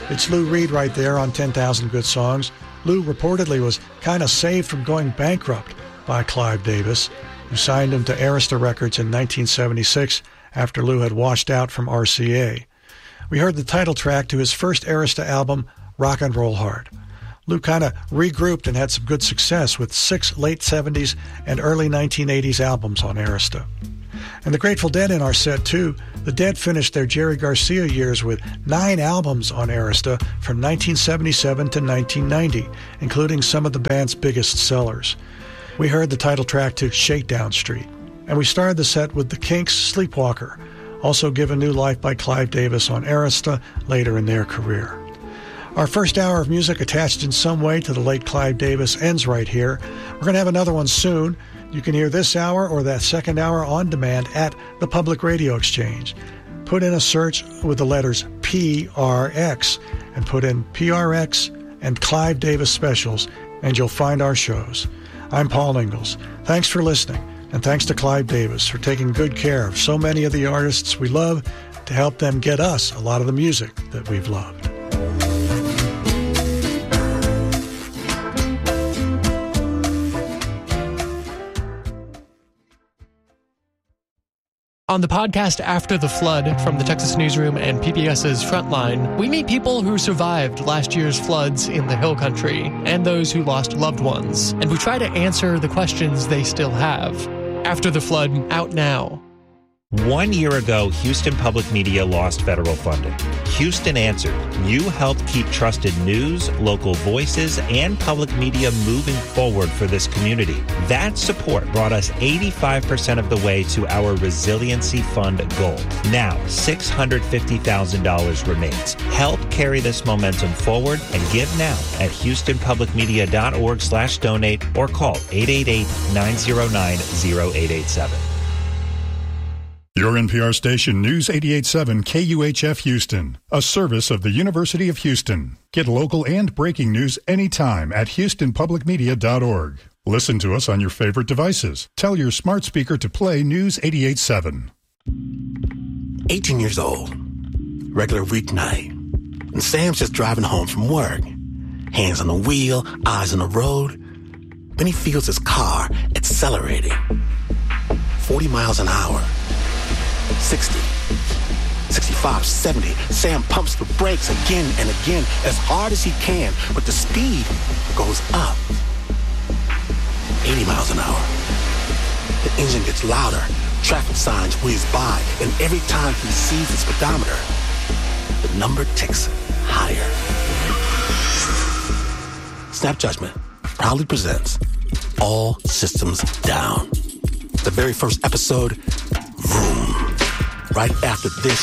It's Lou Reed right there on 10,000 Good Songs. Lou reportedly was kind of saved from going bankrupt by Clive Davis, who signed him to Arista Records in 1976 after Lou had washed out from RCA. We heard the title track to his first Arista album, Rock and Roll Hard. Lou kind of regrouped and had some good success with 6 late 70s and early 1980s albums on Arista. And the Grateful Dead in our set, too. The Dead finished their Jerry Garcia years with 9 albums on Arista from 1977 to 1990, including some of the band's biggest sellers. We heard the title track to Shakedown Street. And we started the set with the Kinks' Sleepwalker, also given new life by Clive Davis on Arista later in their career. Our first hour of music attached in some way to the late Clive Davis ends right here. We're going to have another one soon. You can hear this hour or that second hour on demand at the Public Radio Exchange. Put in a search with the letters PRX and put in PRX and Clive Davis Specials, and you'll find our shows. I'm Paul Ingalls. Thanks for listening, and thanks to Clive Davis for taking good care of so many of the artists we love to help them get us a lot of the music that we've loved. On the podcast After the Flood from the Texas Newsroom and PBS's Frontline, we meet people who survived last year's floods in the Hill Country and those who lost loved ones, and we try to answer the questions they still have. After the Flood, out now. 1 year ago, Houston Public Media lost federal funding. Houston answered. You helped keep trusted news, local voices, and public media moving forward for this community. That support brought us 85% of the way to our Resiliency Fund goal. Now, $650,000 remains. Help carry this momentum forward and give now at houstonpublicmedia.org/donate or call 888-909-0887. Your NPR station, News 88.7 KUHF Houston, a service of the University of Houston. Get local and breaking news anytime at houstonpublicmedia.org. Listen to us on your favorite devices. Tell your smart speaker to play News 88.7. 18 years old, regular weeknight, and Sam's just driving home from work. Hands on the wheel, eyes on the road. Then he feels his car accelerating. 40 miles an hour. 60, 65, 70. Sam pumps the brakes again and again as hard as he can, but the speed goes up. 80 miles an hour. The engine gets louder, traffic signs whiz by, and every time he sees the speedometer, the number ticks higher. Snap Judgment proudly presents All Systems Down. The very first episode, Vroom. Right after this